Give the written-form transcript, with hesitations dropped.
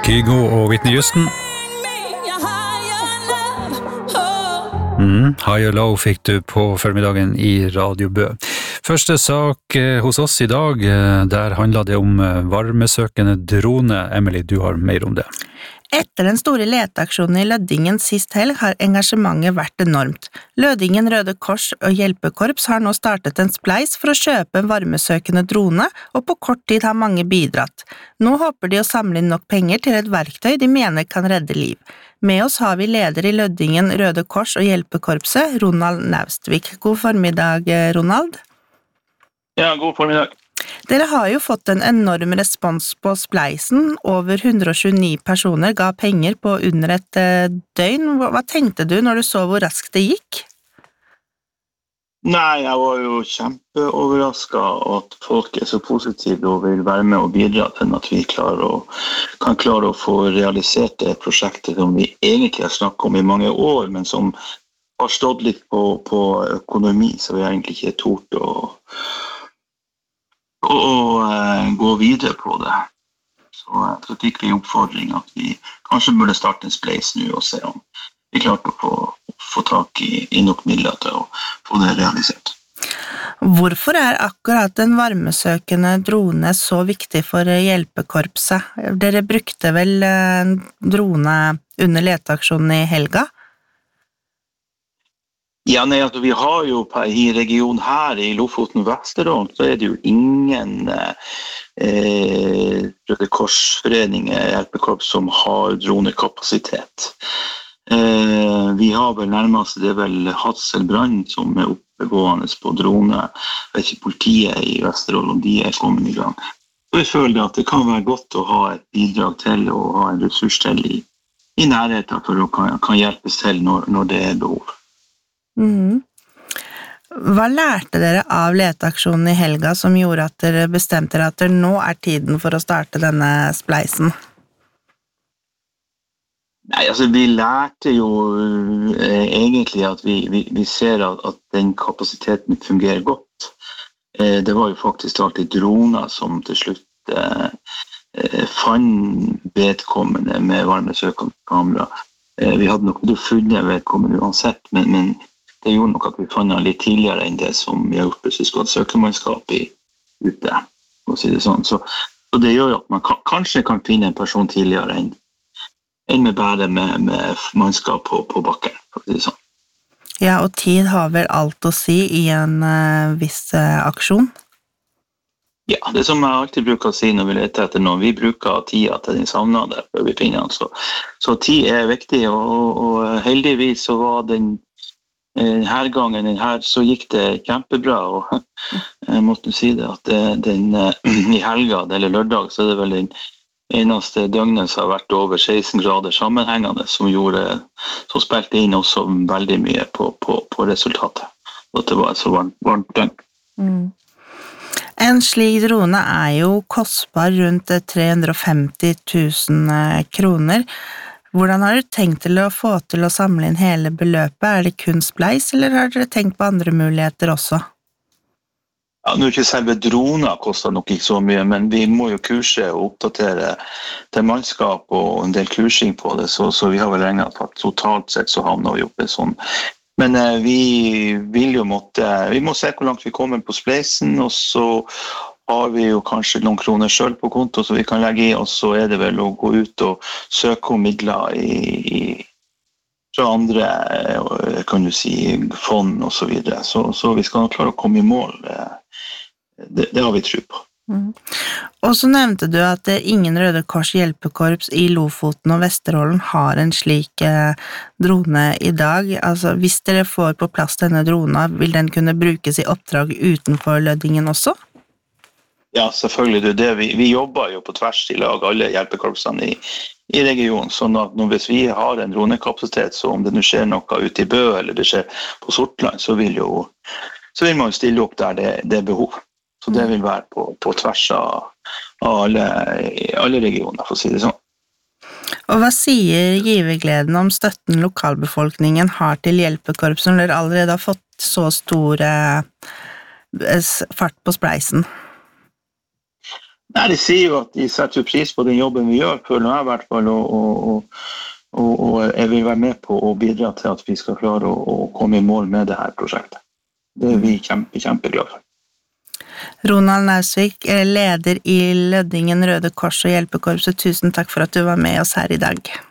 Kygo og Whitney Houston. High og Low fikk du på formiddagen i Radio Bø. Første sak hos oss i dag, der handler det om varmesøkende drone. Emily, du har mer om det. Etter den store leteaksjonen i Lødingen sist helg har engasjementet vært enormt. Lødingen Røde Kors og Hjelpekorps har nå startet en spleis for å kjøpe en varmesøkende drone, og på kort tid har mange bidratt. Nå håper de å samle inn nok penger til et verktøy de mener kan redde liv. Med oss har vi leder i Lødingen Røde Kors og Hjelpekorpset, Ronald Naustvik. God formiddag, Ronald. Ja, god formiddag. Dere har jo fått en enorm respons på spleisen. Over 129 personer ga penger på under et døgn. Hva tenkte du når du så hvor raskt det gikk? Nei, jeg var jo kjempeoverrasket at folk så positive og vil være med og bidra til at vi kan klare å få realisert det prosjektet som vi egentlig har snakket om i mange år, men som har stått litt på økonomi, så vi har egentlig ikke tort å gå videre på det. Så fikk vi oppfordring at vi kanskje burde starte en spleis nå og se om vi klarte å få tak i nok midler til å få det realisert. Hvorfor akkurat en varmesøkende drone så viktig for hjelpekorpset? Dere brukte vel en drone under leteaksjonen i helga? Ja, nei, altså vi har jo i regionen her i Lofoten og Vesterålen, så det jo ingen Røde Korsforeninger, hjelpekorps som har dronekapasitet. Vi har vel nærmest, det vel Hadsel Brann som oppegående på drone. Jeg vet ikke politiet i Vesterålen om de kommet i gang. Så jeg føler at det kan være godt å ha et bidrag til og ha en ressurs til i nærheten for å kan hjelpes til når det behov. Hva lærte dere av leteaksjonen i helga som gjorde at dere bestemte at nå tiden for å starte denne spleisen? Nei, altså vi lærte jo egentlig at vi ser at den kapasiteten fungerer godt. Det var jo faktisk alltid droner som til slutt fant vedkommende med varmesøkende kamera. Vi hadde nok funnet vedkommende uansett, men det gjorde nok at vi fant han litt tidligere enn det som vi har gjort hvis vi skulle ha søkermannskap ute, for å si det sånn. Så det gjør at man kanskje kan finne en person tidligere enn med bare med mannskap på bakken, for å si det sånn. Ja, og tid har vel alt å si i en viss aksjon? Ja, det som jeg alltid bruker å si når vi leter etter noen, vi bruker tida til den savnede før vi finner han. Så tid viktig, og heldigvis så var denne gangen så gikk det kjempebra, og jeg måtte si det at i helga eller lørdag så det vel den eneste døgnet som har vært over 16 grader sammenhengende som spilte inn også veldig mye på resultatet, og at det var så varmt døgn. En slik drone jo kostbar rundt 350 000 kroner. Hvordan har du tenkt til å få til å samle inn hele beløpet? Det kun spleis, eller har dere tenkt på andre muligheter også? Ja, nå ikke selve droner koster nok ikke så mye, men vi må jo kurse og oppdatere til mannskap og en del kursing på det, så vi har vel regnet at totalt sett så havner vi opp i sånn. Men vi må se hvor langt vi kommer på spleisen, og så har vi jo kanskje noen kroner selv på konto, så vi kan legge i, og så det vel å gå ut og søke om midler fra andre, kan du si, fond og så videre. Så vi skal klare å komme i mål. Det har vi tro på. Og så nevnte du at ingen Røde Kors hjelpekorps i Lofoten og Vesterålen har en slik drone i dag. Altså, hvis dere får på plass denne drona, vil den kunne brukes i oppdrag utenfor Lødingen også? Ja, selvfølgelig. Vi jobber jo på tvers i lag, alle hjelpekorpsene i regionen, sånn at hvis vi har en dronekapasitet, så om det nå skjer noe ute i Bø eller det skjer på Sortland, så vil man stille opp der det behov. Så det vil være på tvers av alle regioner, for å si det sånn. Og hva sier givergleden om støtten lokalbefolkningen har til hjelpekorps når dere allerede har fått så stor fart på spleisen? Nei, de sier jo at de setter pris på den jobben vi gjør, føler jeg I hvert fall, og jeg vil være med på å bidra til at vi skal klare å komme I mål med det her prosjektet. Det vi kjempeglad for. Ronald Nausvik, leder I Lødingen Røde Kors og Hjelpekorpset, tusen takk for at du var med oss her I dag.